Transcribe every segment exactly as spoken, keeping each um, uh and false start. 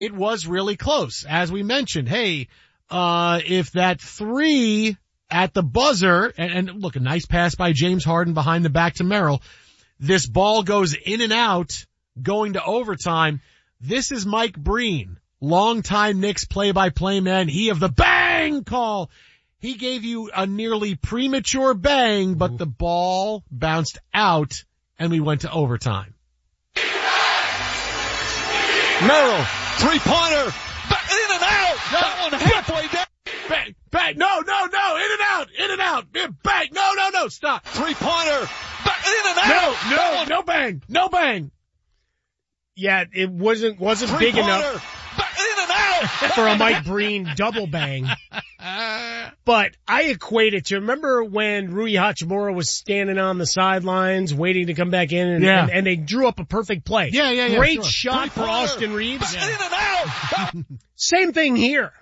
it was really close. As we mentioned, hey, uh, if that three at the buzzer, and, and look, a nice pass by James Harden behind the back to Merrill, this ball goes in and out, going to overtime. This is Mike Breen, longtime Knicks play-by-play man. He of the bang call. He gave you a nearly premature bang, but the ball bounced out, and we went to overtime. Merrill, three-pointer, in and out. That one halfway down. Bang, bang, no, no, no, in and out, in and out, bang, no, no, no, stop. Three-pointer, in and No, out. no, no bang, no bang. Yeah, it wasn't wasn't big enough in and out. for a Mike Breen double bang. But I equate it to, remember when Rui Hachimura was standing on the sidelines waiting to come back in and, Yeah. and, and they drew up a perfect play. Yeah, yeah, yeah, Great sure. shot for Austin Reeves. In and out. Same thing here.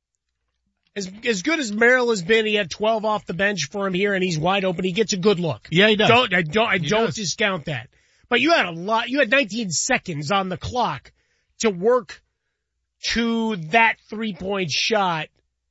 As, as good as Merrill has been, he had twelve off the bench for him here and he's wide open. He gets a good look. Yeah, he does. Don't, I don't, I He don't does. discount that. But you had a lot, you had nineteen seconds on the clock to work to that three-point shot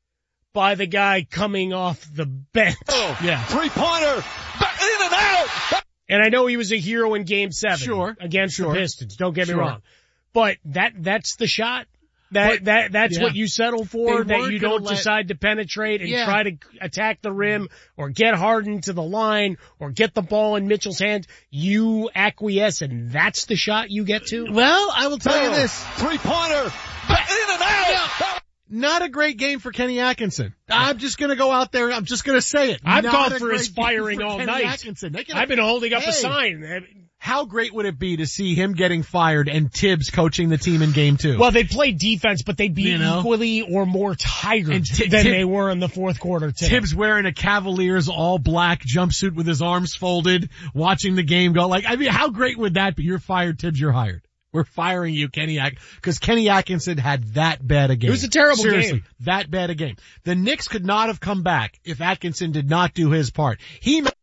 by the guy coming off the bench. Yeah. Three-pointer, in and out. And I know he was a hero in game seven. Sure. Against Sure. the Pistons. Don't get me Sure. wrong. But that, that's the shot. That, But- that, that's yeah. what you settle for, They that weren't you gonna don't let- decide to penetrate and Yeah. try to attack the rim or get Harden to the line or get the ball in Mitchell's hands. You acquiesce and that's the shot you get to. Well, I will tell you this. Three-pointer, in and out. Not a great game for Kenny Atkinson. I'm just gonna go out there, I'm just gonna say it. I've Not gone a for his great game firing for all Kenny night. Atkinson. They can- I've been holding up Hey. a sign. How great would it be to see him getting fired and Tibbs coaching the team in game two? Well, they played defense, but they'd be You know? equally or more tired And Ti- than Tib- they were in the fourth quarter today. Tibbs wearing a Cavaliers all black jumpsuit with his arms folded, watching the game go. Like, I mean, how great would that be? You're fired, Tibbs, you're hired. We're firing you, Kenny Atkinson, because Kenny Atkinson had that bad a game. It was a terrible Seriously, game. that bad a game. The Knicks could not have come back if Atkinson did not do his part. He made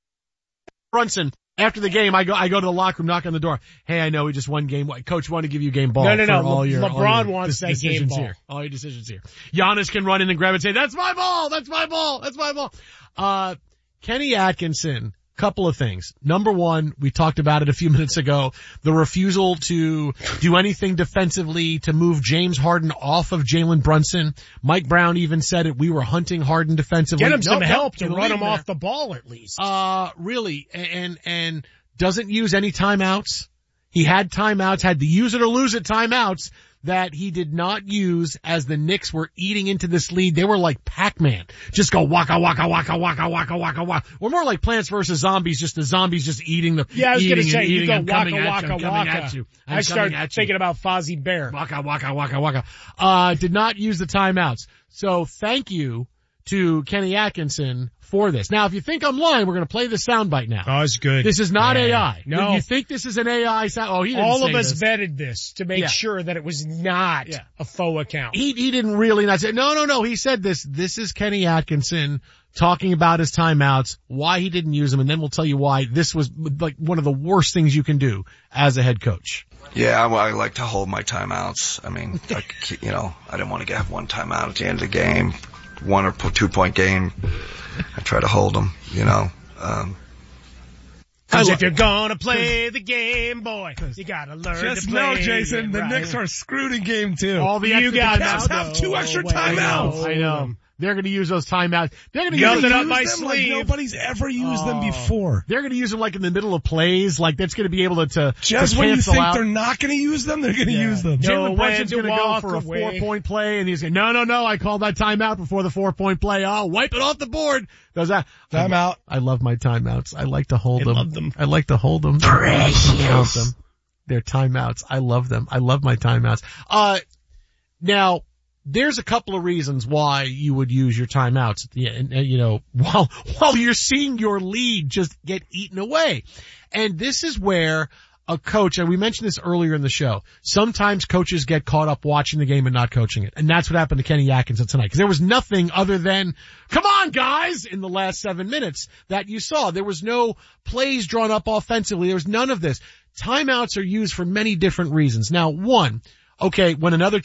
Brunson. After the game, I go, I go to the locker room, knock on the door. Hey, I know we just won game. Coach, want to give you game ball. No, no, no. for all Le- your, LeBron all your wants that decisions game ball. Here. All your decisions here. Giannis can run in and grab it and say, that's my ball, that's my ball, that's my ball. Uh, Kenny Atkinson, couple of things. Number one, we talked about it a few minutes ago, the refusal to do anything defensively to move James Harden off of Jalen Brunson. Mike Brown even said it, we were hunting Harden defensively. Get him some Nope, help nope, to you run leave him there. off the ball at least. Uh, really, and, and doesn't use any timeouts. He had timeouts, had the use it or lose it timeouts that he did not use as the Knicks were eating into this lead. They were like Pac-Man. Just go waka waka waka waka waka waka waka. We're more like Plants versus Zombies, just the zombies just eating the, yeah, I was eating going to say, and you eating go and waka coming at waka you, and coming waka. at you. and I coming started at you. thinking about Fozzie Bear. Waka waka waka waka. Uh, did not use the timeouts. So thank you to Kenny Atkinson for this. Now, if you think I'm lying, we're going to play the soundbite now. Oh, it's good. This is not Yeah. A I. No. You think this is an A I sound? Oh, he didn't All say of us this. vetted this to make Yeah. sure that it was not Yeah. a faux account. He, he didn't really not say, no, no, no, he said this. This is Kenny Atkinson talking about his timeouts, why he didn't use them, and then we'll tell you why this was like one of the worst things you can do as a head coach. Yeah, I, I like to hold my timeouts. I mean, I, you know, I didn't want to get one timeout at the end of the game, one or two point game. I try to hold them, you know. Um, Cause if you're gonna play the game, boy, you gotta learn Just to play. know, Jason, it the right. Knicks are screwed in game two. All the You extra got timeouts. Cavs have two extra Wait, timeouts. I know. They're going to use those timeouts. They're going to Yelled use it them. up Use my them like sleeve. nobody's ever used them Oh. before. They're going to use them like in the middle of plays. Like that's going to be able to, to Just to when you cancel think out. they're not going to use them, they're going to Yeah. use them. No. Jalen when Brunson's to going to go walk for a away. four-point play, and he's going, no, no, no, I called that timeout before the four-point play. I'll wipe it off the board. Does that? Timeout. I love my timeouts. I like to hold I them. love them. I like to hold them. Precious. Them. They're timeouts. I love them. I love my timeouts. Uh, now, there's a couple of reasons why you would use your timeouts at the end, you know, while, while you're seeing your lead just get eaten away. And this is where a coach, and we mentioned this earlier in the show, sometimes coaches get caught up watching the game and not coaching it. And that's what happened to Kenny Atkinson tonight. Because there was nothing other than, come on guys, in the last seven minutes that you saw. There was no plays drawn up offensively. There was none of this. Timeouts are used for many different reasons. Now, one, okay, when another